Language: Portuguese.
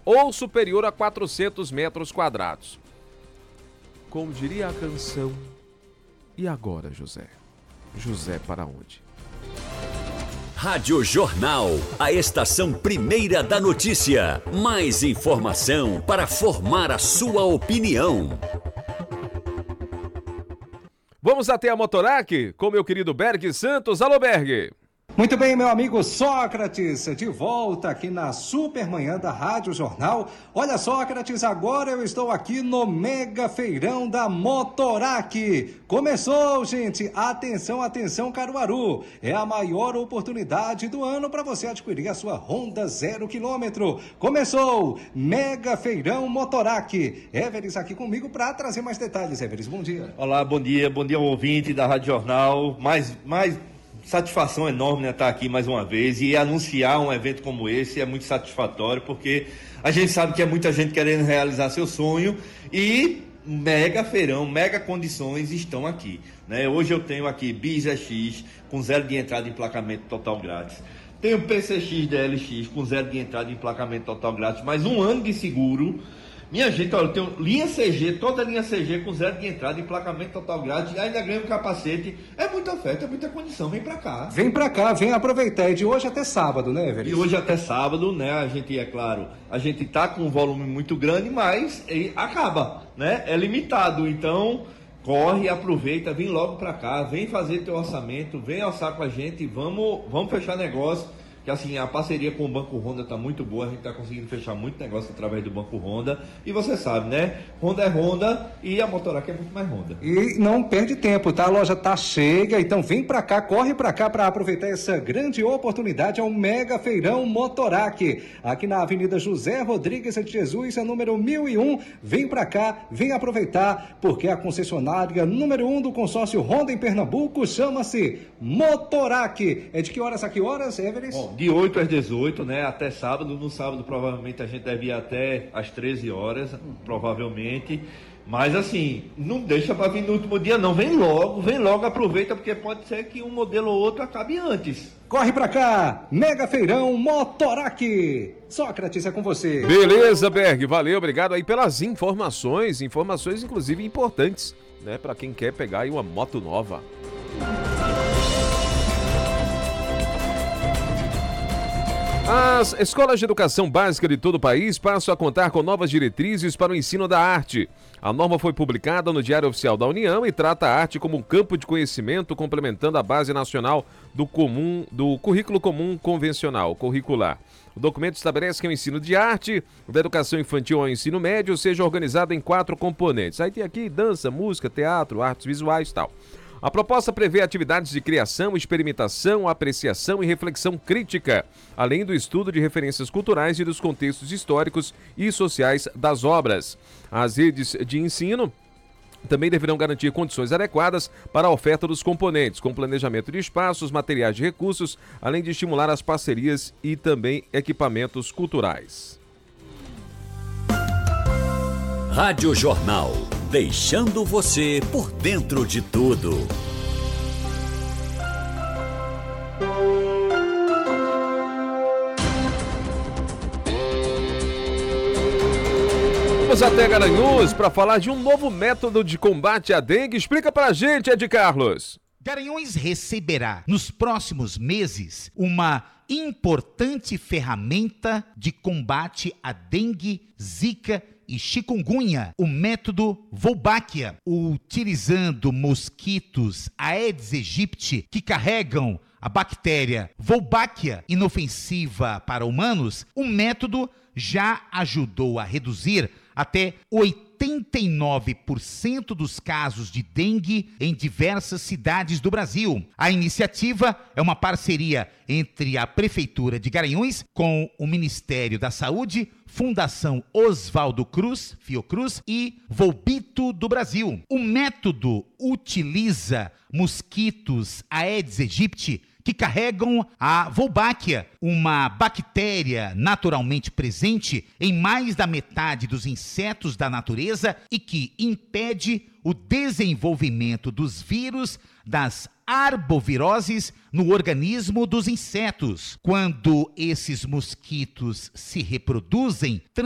ou superior a 400 metros quadrados. Como diria a canção, e agora, José? José para onde? Rádio Jornal, a estação primeira da notícia. Mais informação para formar a sua opinião. Vamos até a Motorac com meu querido Berg Santos. Alô, Berg! Muito bem, meu amigo Sócrates, de volta aqui na Supermanhã da Rádio Jornal. Olha, Sócrates, agora eu estou aqui no Mega Feirão da Motorac. Começou, gente! Atenção, atenção, Caruaru! É a maior oportunidade do ano para você adquirir a sua Honda 0 km. Começou! Mega Feirão Motorac. Everes aqui comigo para trazer mais detalhes. Everes, bom dia. Olá, bom dia ao ouvinte da Rádio Jornal. Mais satisfação enorme, né, estar aqui mais uma vez e anunciar um evento como esse é muito satisfatório, porque a gente sabe que é muita gente querendo realizar seu sonho e mega feirão, mega condições estão aqui, né? Hoje eu tenho aqui Bis EX com 0 de entrada e emplacamento total grátis. Tenho PCX DLX com 0 de entrada e emplacamento total grátis, mais 1 ano de seguro. Minha gente, olha, eu tenho linha CG, toda a linha CG com 0 de entrada, emplacamento total grátis, e ainda ganho um capacete. É muita oferta, é muita condição, vem pra cá. Vem pra cá, vem aproveitar. É de hoje até sábado, né, Everest? E hoje até sábado, né, a gente, é claro, a gente tá com um volume muito grande, mas acaba, né, é limitado, então corre, aproveita, vem logo pra cá, vem fazer teu orçamento, vem alçar com a gente, vamos fechar negócio. Que assim, a parceria com o Banco Honda está muito boa, a gente está conseguindo fechar muito negócio através do Banco Honda. E você sabe, né? Honda é Honda e a Motorac é muito mais Honda. E não perde tempo, tá? A loja tá cheia, então vem pra cá, corre pra cá para aproveitar essa grande oportunidade. É um mega feirão Motorac, aqui na Avenida José Rodrigues de Jesus, número 1001. Vem pra cá, vem aproveitar, porque a concessionária número 1 do consórcio Honda em Pernambuco chama-se Motorac. É de que horas a que horas, Everest? Bom, de 8 às 18, né, até sábado. No sábado, provavelmente, a gente deve ir até às 13 horas, provavelmente. Mas, assim, não deixa para vir no último dia, não. Vem logo, aproveita, porque pode ser que um modelo ou outro acabe antes. Corre pra cá, Mega Feirão Motorac. Sócrates, é com você. Beleza, Berg, valeu, obrigado aí pelas informações inclusive importantes, né, para quem quer pegar aí uma moto nova. As escolas de educação básica de todo o país passam a contar com novas diretrizes para o ensino da arte. A norma foi publicada no Diário Oficial da União e trata a arte como um campo de conhecimento complementando a base nacional do currículo comum convencional, curricular. O documento estabelece que o ensino de arte, da educação infantil ao ensino médio, seja organizado em 4 componentes. Aí tem aqui dança, música, teatro, artes visuais e tal. A proposta prevê atividades de criação, experimentação, apreciação e reflexão crítica, além do estudo de referências culturais e dos contextos históricos e sociais das obras. As redes de ensino também deverão garantir condições adequadas para a oferta dos componentes, com planejamento de espaços, materiais de recursos, além de estimular as parcerias e também equipamentos culturais. Rádio Jornal, deixando você por dentro de tudo. Vamos até Garanhuns para falar de um novo método de combate à dengue. Explica pra gente, Ed Carlos. Garanhuns receberá nos próximos meses uma importante ferramenta de combate à dengue, zika e chikungunya, o método Wolbachia, utilizando mosquitos Aedes aegypti que carregam a bactéria Wolbachia, inofensiva para humanos. O método já ajudou a reduzir até 89% dos casos de dengue em diversas cidades do Brasil. A iniciativa é uma parceria entre a Prefeitura de Garanhuns com o Ministério da Saúde, Fundação Oswaldo Cruz, Fiocruz e Volbito do Brasil. O método utiliza mosquitos Aedes aegypti que carregam a Wolbachia, uma bactéria naturalmente presente em mais da metade dos insetos da natureza e que impede o desenvolvimento dos vírus das arboviroses no organismo dos insetos. Quando esses mosquitos se reproduzem,